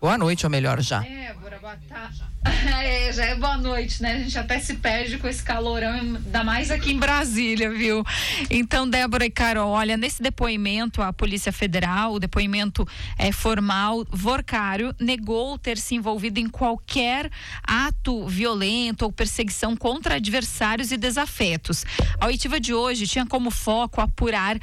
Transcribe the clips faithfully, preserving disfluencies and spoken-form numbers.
Boa noite, ou melhor, já. Débora, boa tarde. É, já é boa noite, né? A gente até se perde com esse calorão, ainda mais aqui em Brasília, viu? Então, Débora e Carol, olha, nesse depoimento à Polícia Federal, o depoimento é formal, Vorcário negou ter se envolvido em qualquer ato violento ou perseguição contra adversários e desafetos. A oitiva de hoje tinha como foco apurar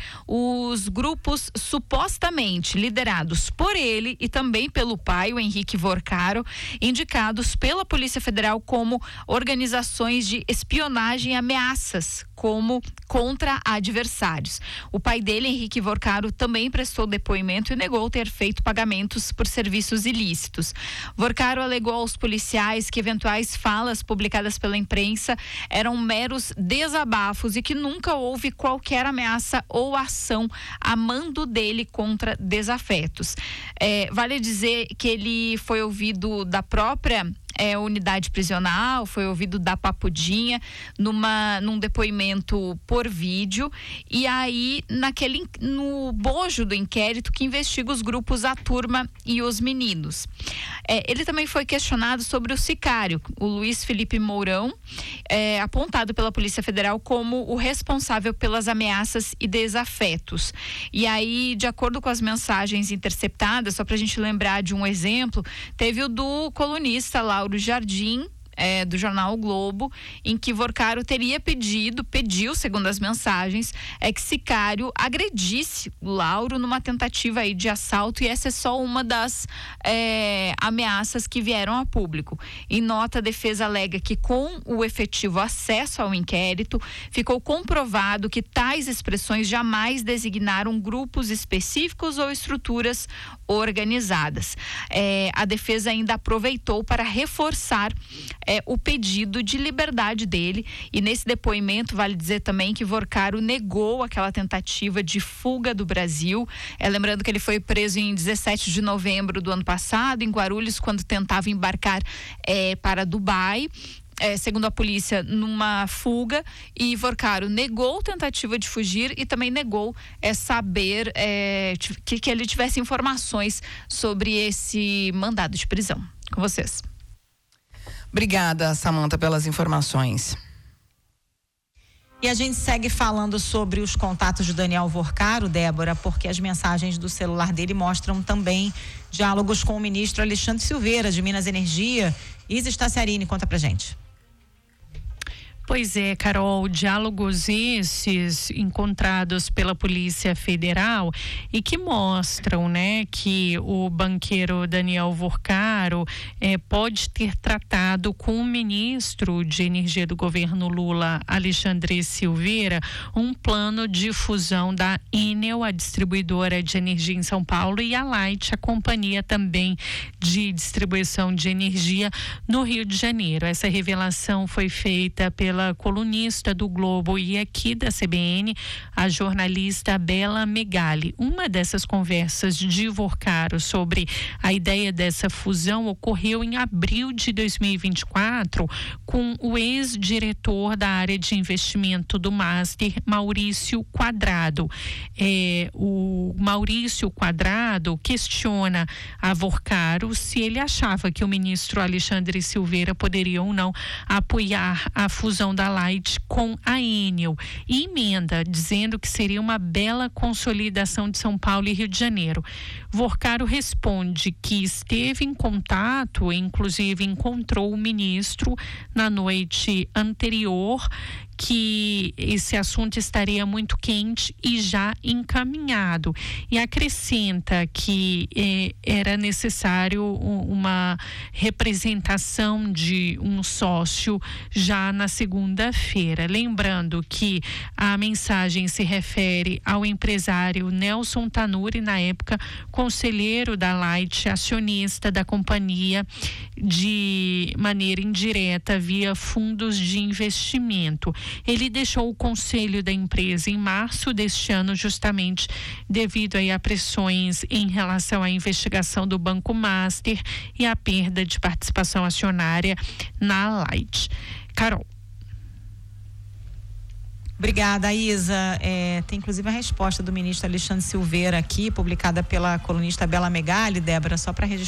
os grupos supostamente liderados por ele e também pelo pai, o Henrique Vorcário, indicados pela Polícia Federal como organizações de espionagem e ameaças, como contra adversários. O pai dele, Henrique Vorcário, também prestou depoimento e negou ter feito pagamentos por serviços ilícitos. Vorcário alegou aos policiais que eventuais falas publicadas pela imprensa eram meros desabafos e que nunca houve qualquer ameaça ou ação a mando dele contra desafetos. É, vale dizer que ele foi ouvido da própria É, unidade prisional, foi ouvido da Papudinha numa, num depoimento por vídeo, e aí naquele, no bojo do inquérito que investiga os grupos A Turma e os Meninos. É, ele também foi questionado sobre o sicário, o Luiz Felipe Mourão, é, apontado pela Polícia Federal como o responsável pelas ameaças e desafetos. E aí, de acordo com as mensagens interceptadas, só pra gente lembrar de um exemplo, teve o do colunista Lauro Jardim, É, do jornal o Globo, em que Vorcário teria pedido, pediu, segundo as mensagens, é que sicário agredisse o Lauro numa tentativa aí de assalto, e essa é só uma das é, ameaças que vieram a público. Em nota, a defesa alega que com o efetivo acesso ao inquérito, ficou comprovado que tais expressões jamais designaram grupos específicos ou estruturas organizadas. É, a defesa ainda aproveitou para reforçar É, o pedido de liberdade dele, e nesse depoimento vale dizer também que Vorcário negou aquela tentativa de fuga do Brasil. É, lembrando que ele foi preso em dezessete de novembro do ano passado em Guarulhos, quando tentava embarcar é, para Dubai. É, segundo a polícia, numa fuga, e Vorcário negou tentativa de fugir e também negou é, saber é, que, que ele tivesse informações sobre esse mandado de prisão. Com vocês. Obrigada, Samanta, pelas informações. E a gente segue falando sobre os contatos de Daniel Vorcário, Débora, porque as mensagens do celular dele mostram também diálogos com o ministro Alexandre Silveira, de Minas e Energia. Isa Staciarini, conta pra gente. Pois é, Carol, diálogos esses encontrados pela Polícia Federal e que mostram, né, que o banqueiro Daniel Vorcário eh, pode ter tratado com o ministro de Energia do governo Lula, Alexandre Silveira, um plano de fusão da Enel, a distribuidora de energia em São Paulo, e a Light, a companhia também de distribuição de energia no Rio de Janeiro. Essa revelação foi feita pela colunista do Globo e aqui da C B N, a jornalista Bela Megali. Uma dessas conversas de Vorcário sobre a ideia dessa fusão ocorreu em abril de dois mil e vinte e quatro com o ex-diretor da área de investimento do Master, Maurício Quadrado. É, o Maurício Quadrado questiona a Vorcário se ele achava que o ministro Alexandre Silveira poderia ou não apoiar a fusão da Light com a Enel, e emenda dizendo que seria uma bela consolidação de São Paulo e Rio de Janeiro. Vorcário responde que esteve em contato, inclusive encontrou o ministro na noite anterior, que esse assunto estaria muito quente e já encaminhado, e acrescenta que eh, era necessário uma representação de um sócio já na segunda-feira. Lembrando que a mensagem se refere ao empresário Nelson Tanuri, na época conselheiro da Light, acionista da companhia de maneira indireta via fundos de investimento. Ele deixou o conselho da empresa em março deste ano, justamente devido aí a pressões em relação à investigação do Banco Master e a perda de participação acionária na Light. Carol. Obrigada, Isa. É, tem inclusive a resposta do ministro Alexandre Silveira aqui, publicada pela colunista Bela Megali, Débora, só para registrar.